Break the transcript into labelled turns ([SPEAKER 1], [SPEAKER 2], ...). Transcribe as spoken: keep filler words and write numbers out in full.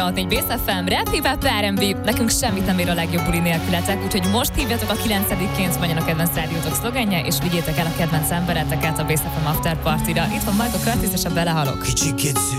[SPEAKER 1] nyolcvanhat négy Bész ef em, rap, hip-hop, er end bé, nekünk semmit nem ér a legjobb buli nélkületek, úgyhogy most hívjatok a kilencedikén menjen a kedvenc rádiótok szlogenje, és vigyétek el a kedvenc embereteket a Bész ef em After Party-ra. Itt van Michael Curtis és a Belehalok.
[SPEAKER 2] Kicsikét